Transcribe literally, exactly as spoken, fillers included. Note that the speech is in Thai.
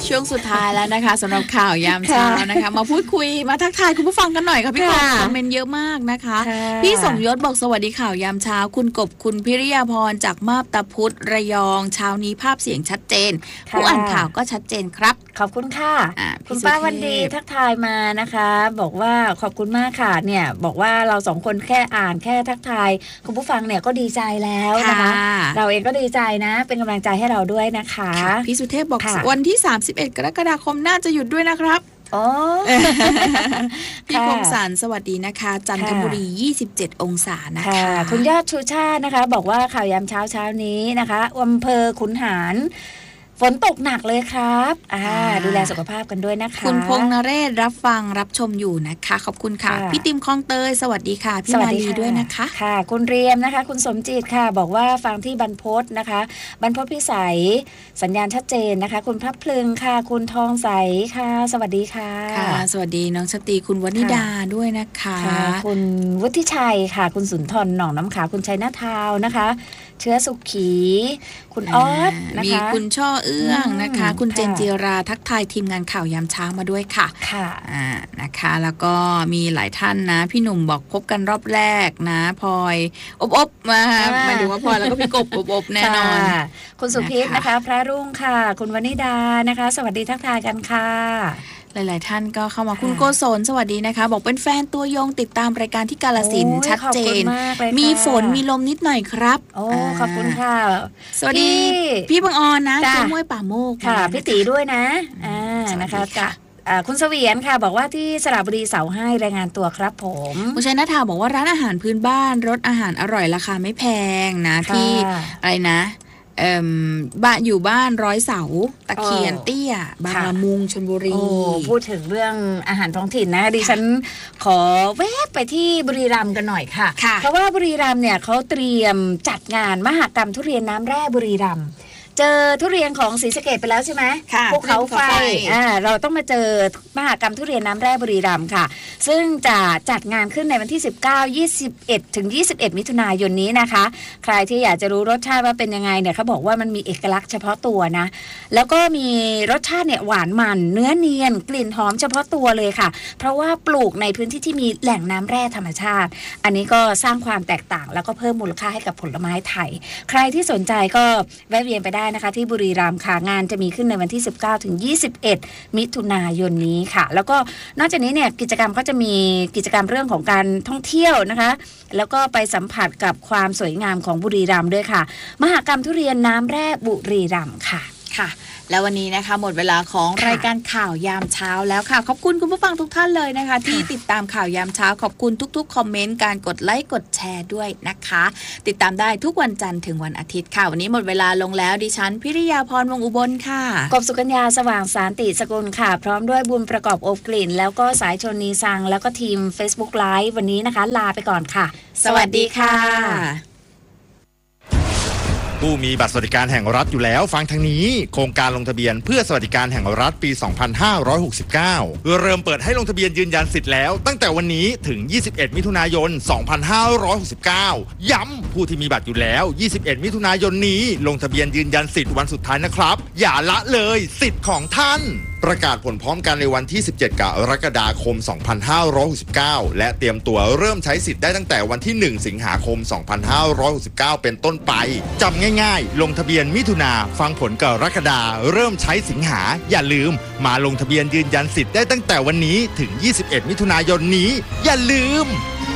ช่วงสุดท้ายแล้วนะคะสำหรับข่าวยามเช้านะคะมาพูดคุยมาทักทายคุณผู้ฟังกันหน่อยค่ะพี่กบคอมเมนต์เยอะมากนะคะพี่สมยศบอกสวัสดีข่าวยามเช้าคุณกบคุณพิริยาพรจากมาบตาพุธระยองเช้านี้ภาพเสียงชัดเจนผู้อ่านข่าวก็ชัดเจนครับขอบคุณค่ะคุณป้าวันดีทักทายมานะคะบอกว่าขอบคุณมากค่ะเนี่ยบอกว่าเราสองคนแค่อ่านแค่ทักทายคุณผู้ฟังเนี่ยก็ดีใจแล้วนะคะเราเองก็ดีใจนะเป็นกำลังใจให้เราด้วยนะคะพี่สุเทพบอกวันที่สามสิบเอ็ดกรกฎาคมน่าจะหยุดด้วยนะครับอ๋อพี่คมสันสวัสดีนะคะจันทบุรียี่สิบเจ็ดองศานะคะคุณยอดชูชาตินะคะบอกว่าข่าวยามเช้าเช้านี้นะคะอำเภอขุนหารฝนตกหนักเลยครับอ่าดูแลสุขภาพกันด้วยนะคะคุณพงษ์นเรศรับฟังรับชมอยู่นะคะขอบคุณค่ะพี่ติมคลองเตยสวัสดีค่ะพี่มาลีด้วยนะคะค่ะคุณเรียมนะคะคุณสมจิตค่ะบอกว่าฟังที่บรรพตนะคะบรรพตพิสัยสัญญาณชัดเจนนะคะคุณพระพลึงค่ะคุณทองใสค่ะสวัสดีค่ะค่ะสวัสดีน้องชตีคุณวนิดาด้วยนะคะคุณวุฒิชัยค่ะคุณสุนทรหนองน้ำขาวคุณชัยนาทาวนะคะเชื้อสุขีคุณออสนะคะมีคุณช่อเอื้องนะคะคุณเจนจิราทักทายทีมงานข่าวยามเช้ามาด้วยค่ะค่ะอ่านะคะแล้วก็มีหลายท่านนะพี่หนุ่มบอกพบกันรอบแรกนะพลอยอบอบมาหมายถึงว่าพลอยแล้วก็พี่กบอบอบแน่นอนคุณสุพิษนะคะพระรุ่งค่ะคุณวนิดานะคะสวัสดีทักทายกันค่ะหลายๆท่านก็เข้ามาคุณโกศลสวัสดีนะคะบอกเป็นแฟนตัวยงติดตามรายการที่กาฬสินธุ์ชัดเจนมีฝนมีลมนิดหน่อยครับโอ้ขอบคุณค่ะสวัสดีพี่บังออนนะคุณม้วยป่าโมกค่ะพี่ตีด้วยนะอ่านะคะจ้ะคุณเสวียนค่ะบอกว่าที่สระบุรีเสาให้รายงานตัวครับผมคุณชัยนาทาบอกว่าร้านอาหารพื้นบ้านรสอาหารอร่อยราคาไม่แพงนะที่อะไรนะเอ่อบ้านอยู่บ้านร้อยเสาตะเคียนเตี้ยบางละมุงชลบุรีพูดถึงเรื่องอาหารท้องถิ่นนะดิฉันขอแวะไปที่บุรีรัมย์กันหน่อยค่ะเพราะว่าบุรีรัมย์เนี่ยเขาเตรียมจัดงานมหกรรมทุเรียนน้ำแร่บุรีรัมย์เจอทุเรียนของศรีสะเกษไปแล้วใช่ไหมภูเขาไฟอ่าเราต้องมาเจอมหกรรมทุเรียนน้ำแร่บุรีรัมย์ค่ะซึ่งจะจัดงานขึ้นในวันที่สิบเก้า ยี่สิบเอ็ดถึงยี่สิบเอ็ดมิถุนายนนี้นะคะใครที่อยากจะรู้รสชาติว่าเป็นยังไงเนี่ยเขาบอกว่ามันมีเอกลักษณ์เฉพาะตัวนะแล้วก็มีรสชาติเนี่ยหวานมันเนื้อเนียนกลิ่นหอมเฉพาะตัวเลยค่ะเพราะว่าปลูกในพื้นที่ที่มีแหล่งน้ำแร่ธรรมชาติอันนี้ก็สร้างความแตกต่างแล้วก็เพิ่มมูลค่าให้กับผลไม้ไทยใครที่สนใจก็แวะเวียนไปได้นะคะที่บุรีรัมย์ค่ะงานจะมีขึ้นในวันที่สิบเก้าถึงยี่สิบเอ็ดมิถุนายนนี้ค่ะแล้วก็นอกจากนี้เนี่ยกิจกรรมก็จะมีกิจกรรมเรื่องของการท่องเที่ยวนะคะแล้วก็ไปสัมผัสกับความสวยงามของบุรีรัมย์ด้วยค่ะมหกรรมทุเรียนน้ำแร่บุรีรัมย์ค่ะค่ะแล้ววันนี้นะคะหมดเวลาของรายการข่าวยามเช้าแล้วค่ะขอบคุณคุณผู้ฟังทุกท่านเลยนะคะที่ติดตามข่าวยามเช้าขอบคุณทุกๆคอมเมนต์การกดไลค์กดแชร์ด้วยนะคะติดตามได้ทุกวันจันทร์ถึงวันอาทิตย์ค่ะวันนี้หมดเวลาลงแล้วดิฉันพิริยาพรวงอุบลค่ะกบสุกัญญาสว่างสารติสกุลค่ะพร้อมด้วยบุญประกอบอบกลิ่นแล้วก็สายชนนีซังแล้วก็ทีม Facebook Live วันนี้นะคะลาไปก่อนค่ะสวัสดีค่ะผู้มีบัตรสวัสดิการแห่งรัฐอยู่แล้วฟังทางนี้โครงการลงทะเบียนเพื่อสวัสดิการแห่งรัฐปี สองพันห้าร้อยหกสิบเก้า เริ่มเปิดให้ลงทะเบียนยืนยันสิทธิ์แล้วตั้งแต่วันนี้ถึง ยี่สิบเอ็ดมิถุนายน สองพันห้าร้อยหกสิบเก้า ย้ำผู้ที่มีบัตรอยู่แล้ว ยี่สิบเอ็ดมิถุนายนนี้ลงทะเบียนยืนยันสิทธิ์วันสุดท้ายนะครับอย่าละเลยสิทธิ์ของท่านประกาศผลพร้อมกันในวันที่ สิบเจ็ด กรกฎาคม สองพันห้าร้อยหกสิบเก้า และเตรียมตัวเริ่มใช้สิทธิ์ได้ตั้งแต่วันที่ หนึ่ง สิงหาคม สองพันห้าร้อยหกสิบเก้า เป็นต้นไปจำง่ายๆลงทะเบียนมิถุนาฟังผลกรกฎาเริ่มใช้สิงหาอย่าลืมมาลงทะเบียนยืนยันสิทธิ์ได้ตั้งแต่วันนี้ถึง ยี่สิบเอ็ด มิถุนายนนี้อย่าลืม